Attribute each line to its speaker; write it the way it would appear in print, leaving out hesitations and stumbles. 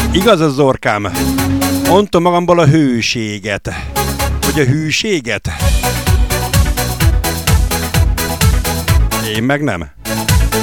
Speaker 1: Igaz az Zorkám? Mondtam magamból a hőséget. Vagy a hűséget? Én meg nem.